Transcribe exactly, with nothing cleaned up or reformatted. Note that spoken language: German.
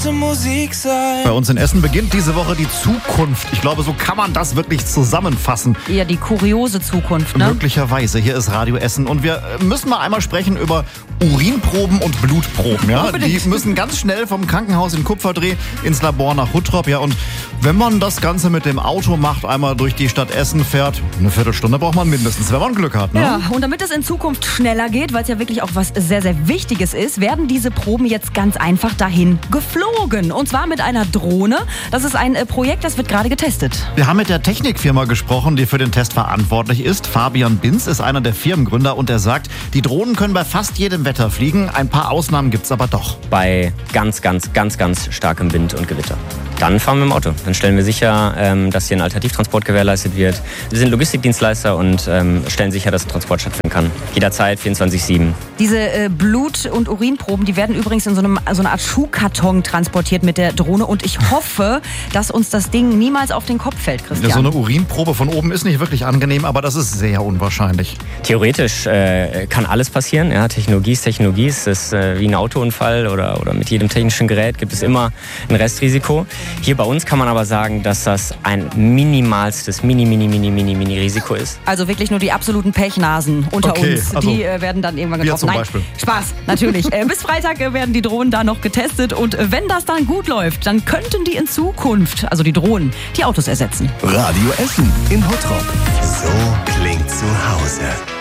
sollte Musik sein. Bei uns in Essen beginnt diese Woche die Zukunft. Ich glaube, so kann man das wirklich zusammenfassen. Eher die kuriose Zukunft, ne? Möglicherweise. Hier ist Radio Essen und wir müssen mal einmal sprechen über Urinproben und Blutproben. Ja? Die müssen ganz schnell vom Krankenhaus in Kupferdreh ins Labor nach Huttrop. Ja? Und wenn man das Ganze mit dem Auto macht, einmal durch die Stadt Essen fährt, eine Viertelstunde braucht man mindestens, wenn man Glück hat. Ne? Ja, und damit es in Zukunft schneller geht, weil es ja wirklich auch was sehr, sehr Wichtiges ist, werden diese Proben jetzt ganz einfach dahin geflogen. Und zwar mit einer Drohne. Das ist ein äh, Projekt, das wird gerade getestet. Wir haben mit der Technikfirma gesprochen, die für den Test verantwortlich ist. Fabian Binz ist einer der Firmengründer und er sagt, die Drohnen können bei fast jedem Wetter fliegen. Ein paar Ausnahmen gibt's aber doch. Bei ganz, ganz, ganz, ganz starkem Wind und Gewitter. Dann fahren wir im Auto. Dann stellen wir sicher, ähm, dass hier ein Alternativtransport gewährleistet wird. Wir sind Logistikdienstleister und ähm, stellen sicher, dass Transport stattfinden kann. Jederzeit, vierundzwanzig sieben. Diese äh, Blut- und Urinproben, die werden übrigens in so, einem, so einer Art Schuhkarton transportiert mit der Drohne. Und ich hoffe, dass uns das Ding niemals auf den Kopf fällt, Christian. Ja, so eine Urinprobe von oben ist nicht wirklich angenehm, aber das ist sehr unwahrscheinlich. Theoretisch äh, kann alles passieren. Ja, Technologie ist Technologie. Es ist äh, wie ein Autounfall oder, oder mit jedem technischen Gerät gibt es immer ein Restrisiko. Hier bei uns kann man aber sagen, dass das ein minimalstes, mini, mini, mini, mini, mini Risiko ist. Also wirklich nur die absoluten Pechnasen unter okay, uns. Also die äh, werden dann irgendwann getroffen. Zum Nein, Beispiel. Spaß, natürlich. äh, bis Freitag äh, werden die Drohnen da noch getestet. Und äh, wenn das dann gut läuft, dann könnten die in Zukunft, also die Drohnen, die Autos ersetzen. Radio Essen in Hottrop. So klingt zu Hause.